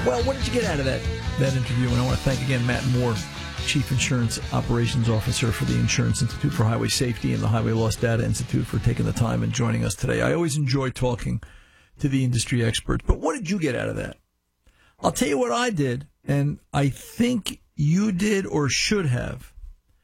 Well, what did you get out of that interview? And I want to thank again Matt Moore, Chief Insurance Operations Officer for the Insurance Institute for Highway Safety and the Highway Loss Data Institute, for taking the time and joining us today. I always enjoy talking to the industry experts. But what did you get out of that? I'll tell you what I did, and I think you did or should have.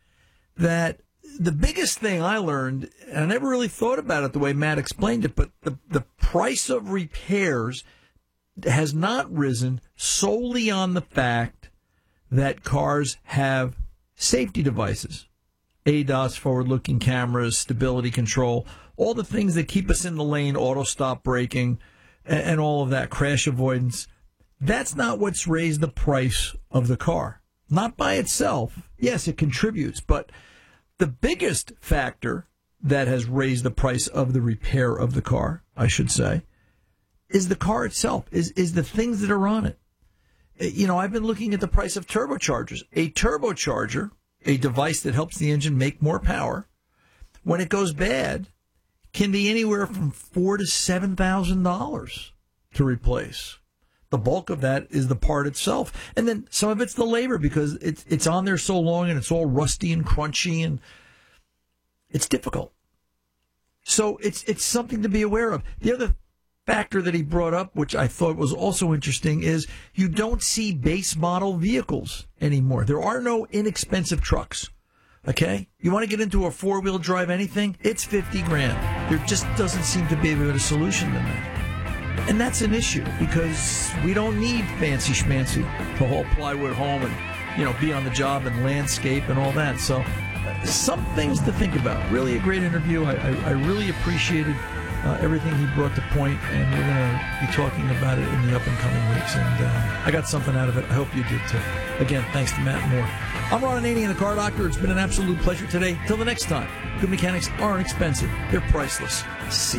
That the biggest thing I learned, and I never really thought about it the way Matt explained it, but the price of repairs has not risen solely on the fact that cars have safety devices, ADAS, forward-looking cameras, stability control, all the things that keep us in the lane, auto-stop braking, and all of that, crash avoidance. That's not what's raised the price of the car. Not by itself. Yes, it contributes, but the biggest factor that has raised the price of the repair of the car, I should say, is the car itself, is the things that are on it. You know, I've been looking at the price of turbochargers. A turbocharger, a device that helps the engine make more power, when it goes bad, can be anywhere from $4,000 to $7,000 to replace. The bulk of that is the part itself. And then some of it's the labor, because it's on there so long and it's all rusty and crunchy, and it's difficult. So it's something to be aware of. The other factor that he brought up, which I thought was also interesting, is you don't see base model vehicles anymore. There are no inexpensive trucks. Okay? You want to get into a four-wheel drive anything? It's $50,000. There just doesn't seem to be a better solution than that. And that's an issue, because we don't need fancy schmancy to haul plywood home and, you know, be on the job and landscape and all that. So some things to think about. Really a great interview. I really appreciated everything he brought to point, and we're going to be talking about it in the up-and-coming weeks. And I got something out of it. I hope you did, too. Again, thanks to Matt Moore. I'm Ron Ananian, the Car Doctor. It's been an absolute pleasure today. Till the next time, good mechanics aren't expensive. They're priceless. See you.